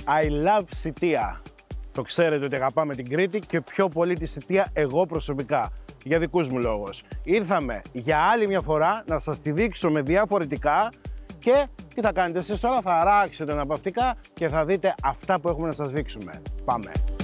I love Σιτία. Το ξέρετε ότι αγαπάμε την Κρήτη και πιο πολύ τη Σιτία εγώ προσωπικά, για δικούς μου λόγους. Ήρθαμε για άλλη μια φορά να σας τη δείξουμε διαφορετικά και τι θα κάνετε εσείς τώρα, θα αράξετε ναυπαυτικά και θα δείτε αυτά που έχουμε να σας δείξουμε. Πάμε!